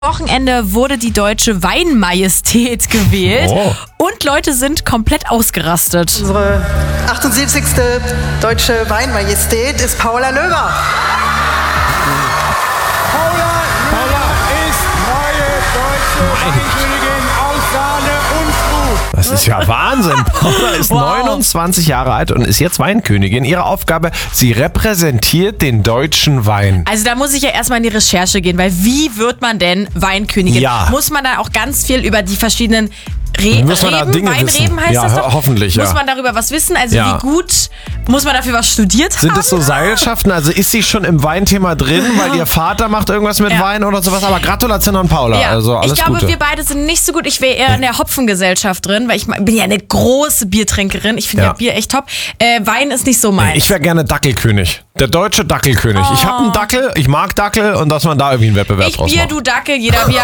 Wochenende wurde die deutsche Weinmajestät gewählt und Leute sind komplett ausgerastet. Unsere 78. deutsche Weinmajestät ist Paula Löber. Paula ist neue deutsche Weinkönigin aus Sahne und Krug. Das ist ja Wahnsinn. Paula ist 29 Jahre alt und ist jetzt Weinkönigin. Ihre Aufgabe, sie repräsentiert den deutschen Wein. Also da muss ich ja erstmal in die Recherche gehen, weil wie wird man denn Weinkönigin? Ja. Muss man da auch ganz viel über die verschiedenen Muss man da Reben, Dinge Weinreben wissen? heißt Ja, das doch? hoffentlich, ja. Muss man darüber was wissen? Also Ja. wie gut muss man dafür was studiert haben? Sind es so Seilschaften? Also ist sie schon im Weinthema drin, weil ihr Vater macht irgendwas mit Wein oder sowas? Aber Gratulation an Paula. Ja, Also alles ich glaube, Gute. wir beide sind nicht so gut. Ich wäre eher in der Hopfengesellschaft drin, weil ich bin ja eine große Biertrinkerin. Ich finde ja Bier echt top. Wein ist nicht so meins. Ich wäre gerne Dackelkönig. Der deutsche Dackelkönig. Ich habe einen Dackel, ich mag Dackel und dass man da irgendwie einen Wettbewerb Ich draus Bier, macht. du Dackel, jeder Bier.